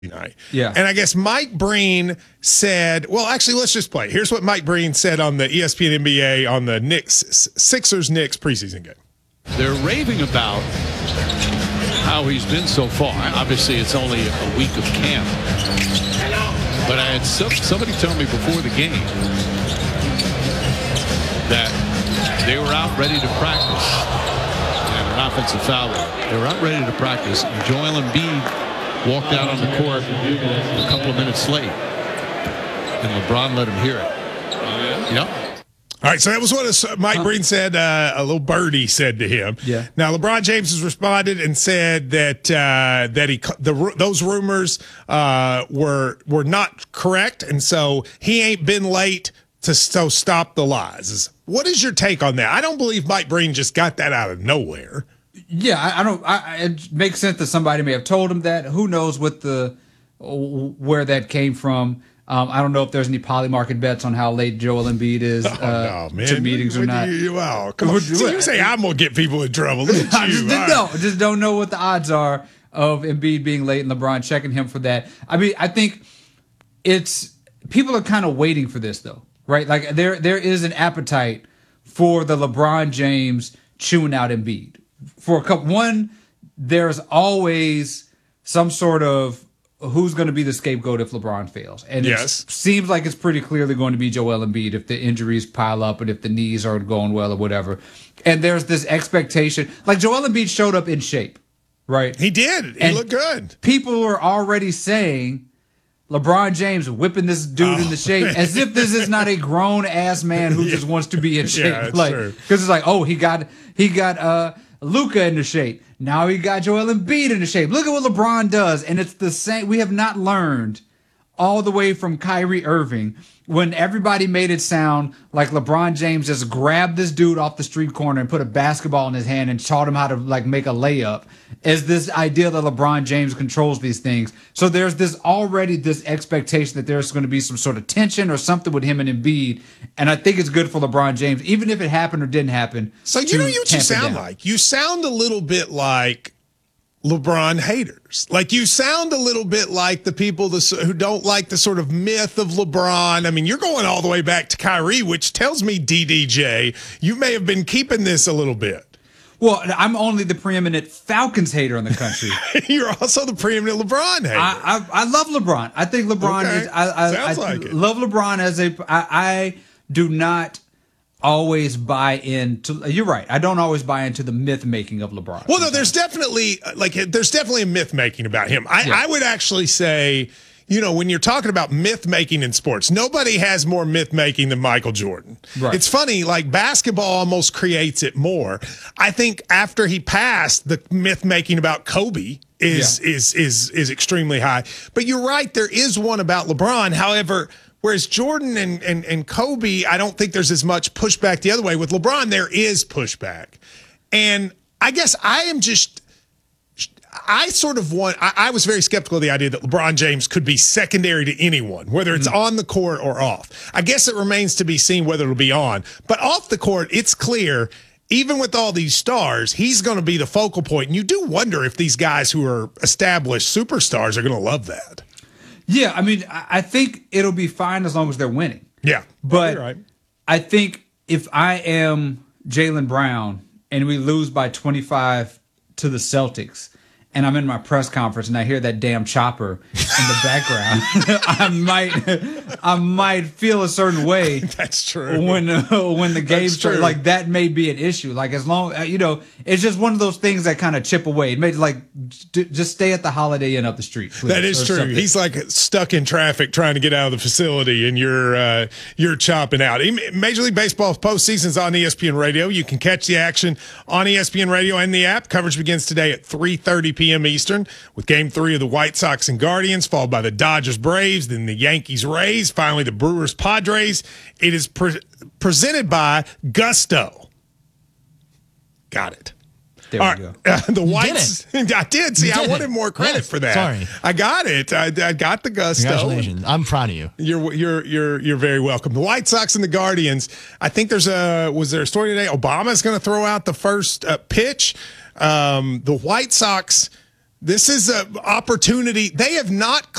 night. Yeah. And I guess Mike Breen said, well, actually, let's just play. Here's what Mike Breen said on the ESPN NBA on the Sixers-Knicks preseason game. They're raving about how he's been so far. Obviously, it's only a week of camp. But I had somebody tell me before the game that they were out ready to practice. And an offensive foul. They were out ready to practice. And Joel Embiid walked out on the court a couple of minutes late. And LeBron let him hear it. Yep. All right, so that was what Mike Breen said. A little birdie said to him. Yeah. Now LeBron James has responded and said that those rumors were not correct, and so he ain't been late to stop the lies. What is your take on that? I don't believe Mike Breen just got that out of nowhere. Yeah, I don't. It makes sense that somebody may have told him that. Who knows where that came from? I don't know if there's any poly market bets on how late Joel Embiid is to meetings or not. Wow, come on. You say I'm gonna get people in trouble. Look at you. Just don't know what the odds are of Embiid being late and LeBron checking him for that. I mean, I think people are kind of waiting for this though, right? Like there is an appetite for the LeBron James chewing out Embiid. For a couple, there's always some sort of who's going to be the scapegoat if LeBron fails. And it seems like it's pretty clearly going to be Joel Embiid if the injuries pile up and if the knees aren't going well or whatever. And there's this expectation. Like Joel Embiid showed up in shape, right? He did. He looked good. People were already saying LeBron James whipping this dude into shape as if this is not a grown-ass man who just wants to be in shape. Yeah, because it's like, oh, he got Luka into shape. Now he got Joel Embiid into shape. Look at what LeBron does. And it's the same. We have not learned all the way from Kyrie Irving when everybody made it sound like LeBron James just grabbed this dude off the street corner and put a basketball in his hand and taught him how to make a layup, as this idea that LeBron James controls these things. So there's this expectation that there's going to be some sort of tension or something with him and Embiid. And I think it's good for LeBron James, even if it happened or didn't happen. So you know what you sound like? You sound a little bit like LeBron haters. Like you sound a little bit like the people who don't like the sort of myth of LeBron. I mean, you're going all the way back to Kyrie, which tells me, DDJ, you may have been keeping this a little bit. Well, I'm only the preeminent Falcons hater in the country. You're also the preeminent LeBron hater. I love LeBron. I think LeBron is. I love LeBron I do not always buy into. You're right. I don't always buy into the myth making of LeBron. Well, no, there's definitely a myth making about him. I would actually say, when you're talking about myth making in sports, nobody has more myth making than Michael Jordan. Right. It's funny, like basketball almost creates it more. I think after he passed, the myth making about Kobe is extremely high. But you're right, there is one about LeBron. However, whereas Jordan and Kobe, I don't think there's as much pushback the other way. With LeBron, there is pushback. And I guess I was very skeptical of the idea that LeBron James could be secondary to anyone, whether it's on the court or off. I guess it remains to be seen whether it'll be on. But off the court, it's clear, even with all these stars, he's going to be the focal point. And you do wonder if these guys who are established superstars are going to love that. Yeah, I mean, I think it'll be fine as long as they're winning. Yeah, but right. I think if I am Jaylen Brown and we lose by 25 to the Celtics, and I'm in my press conference and I hear that damn chopper in the background, I might feel a certain way. That's true. When the game's starts, like that may be an issue. Like as long it's just one of those things that kind of chip away. It may just stay at the Holiday Inn up the street. Please, that is true. Something. He's like stuck in traffic trying to get out of the facility, and you're chopping out. Major League Baseball postseason's on ESPN Radio. You can catch the action on ESPN Radio and the app. Coverage begins today at 3:30 p.m. Eastern with Game 3 of the White Sox and Guardians, followed by the Dodgers Braves, then the Yankees Rays, finally the Brewers Padres. It is presented by Gusto. Got it. There we go. The Whites. I did. See, I wanted more credit for that. Sorry. I got it. I got the Gusto. Congratulations. I'm proud of you. You're very welcome. The White Sox and the Guardians. I think was there a story today? Obama's going to throw out the first pitch. The White Sox This is an opportunity. They have not